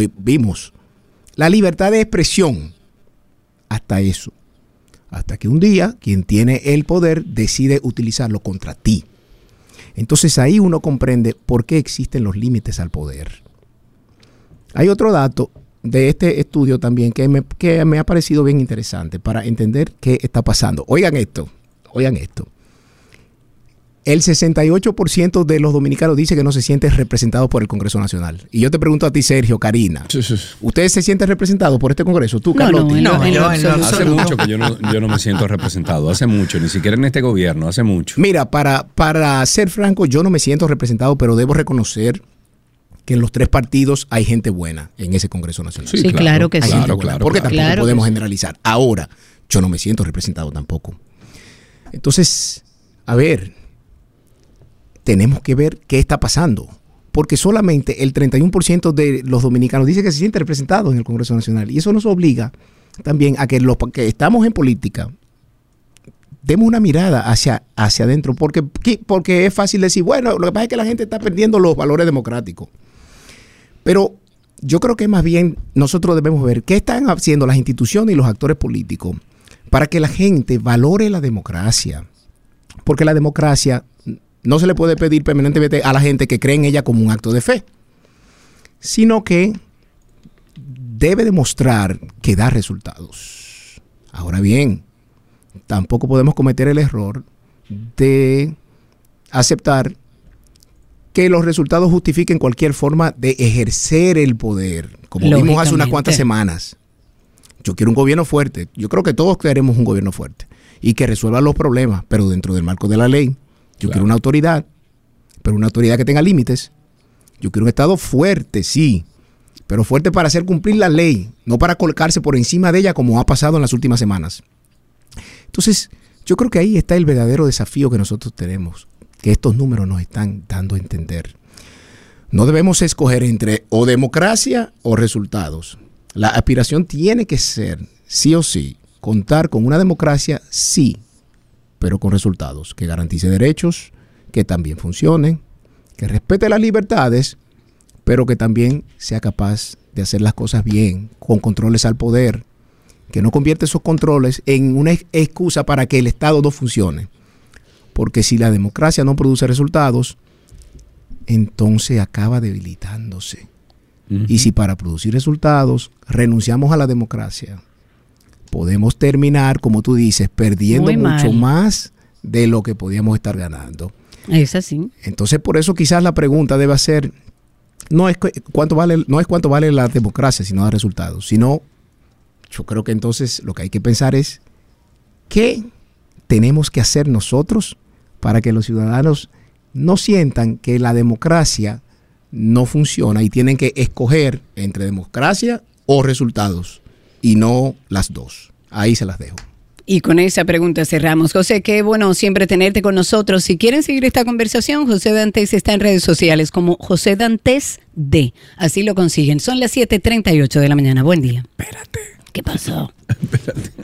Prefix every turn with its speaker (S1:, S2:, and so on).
S1: vimos. La libertad de expresión, hasta eso. Hasta que un día quien tiene el poder decide utilizarlo contra ti. Entonces ahí uno comprende por qué existen los límites al poder. Hay otro dato de este estudio también que me ha parecido bien interesante para entender qué está pasando. Oigan esto. El 68% de los dominicanos dice que no se siente representado por el Congreso Nacional. Y yo te pregunto a ti, Sergio, Karina.
S2: Sí.
S1: ¿Ustedes se sienten representados por este Congreso? ¿Tú, Carlotti?
S3: No,
S2: hace mucho que yo no me siento representado. Hace mucho, ni siquiera en este gobierno, hace mucho.
S1: Mira, para ser franco, yo no me siento representado, pero debo reconocer que en los 3 partidos hay gente buena en ese Congreso Nacional.
S3: Sí, claro que sí.
S1: Claro, porque tampoco podemos generalizar. Ahora, yo no me siento representado tampoco. Entonces, a ver, tenemos que ver qué está pasando. Porque solamente el 31% de los dominicanos dice que se siente representado en el Congreso Nacional. Y eso nos obliga también a que los que estamos en política demos una mirada hacia adentro. Porque es fácil decir, bueno, lo que pasa es que la gente está perdiendo los valores democráticos. Pero yo creo que más bien nosotros debemos ver qué están haciendo las instituciones y los actores políticos para que la gente valore la democracia. Porque la democracia no se le puede pedir permanentemente a la gente que cree en ella como un acto de fe, sino que debe demostrar que da resultados. Ahora bien, tampoco podemos cometer el error de aceptar que los resultados justifiquen cualquier forma de ejercer el poder, como vimos hace unas cuantas semanas. Yo quiero un gobierno fuerte. Yo creo que todos queremos un gobierno fuerte y que resuelva los problemas, pero dentro del marco de la ley. Yo quiero una autoridad, pero una autoridad que tenga límites. Yo quiero un Estado fuerte, sí, pero fuerte para hacer cumplir la ley, no para colocarse por encima de ella como ha pasado en las últimas semanas. Entonces, yo creo que ahí está el verdadero desafío que nosotros tenemos, que estos números nos están dando a entender. No debemos escoger entre o democracia o resultados. La aspiración tiene que ser, sí o sí, contar con una democracia, sí, pero con resultados, que garantice derechos, que también funcionen, que respete las libertades, pero que también sea capaz de hacer las cosas bien, con controles al poder, que no convierta esos controles en una excusa para que el Estado no funcione. Porque si la democracia no produce resultados, entonces acaba debilitándose. Y si para producir resultados renunciamos a la democracia, podemos terminar, como tú dices, perdiendo mucho más de lo que podíamos estar ganando.
S3: Es así.
S1: Entonces, por eso quizás la pregunta debe ser, no es cuánto vale la democracia, sino los resultados. Sino, yo creo que entonces lo que hay que pensar es, ¿qué tenemos que hacer nosotros para que los ciudadanos no sientan que la democracia no funciona y tienen que escoger entre democracia o resultados? Y no las dos. Ahí se las dejo.
S3: Y con esa pregunta cerramos. José, qué bueno siempre tenerte con nosotros. Si quieren seguir esta conversación, José Dantes está en redes sociales como José Dantes D. Así lo consiguen. Son las 7:38 de la mañana. Buen día.
S2: Espérate.
S3: ¿Qué pasó?
S2: Espérate.